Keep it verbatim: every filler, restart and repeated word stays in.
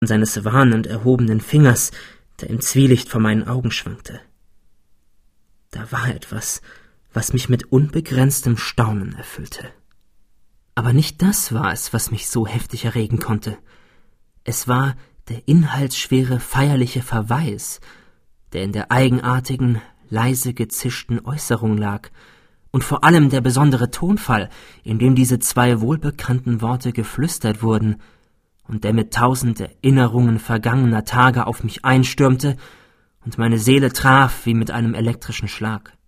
seines warnend erhobenen Fingers, der im Zwielicht vor meinen Augen schwankte. Da war etwas, was mich mit unbegrenztem Staunen erfüllte. Aber nicht das war es, was mich so heftig erregen konnte. Es war der inhaltsschwere, feierliche Verweis, der in der eigenartigen, leise gezischten Äußerung lag, und vor allem der besondere Tonfall, in dem diese zwei wohlbekannten Worte geflüstert wurden und der mit tausend Erinnerungen vergangener Tage auf mich einstürmte und meine Seele traf wie mit einem elektrischen Schlag.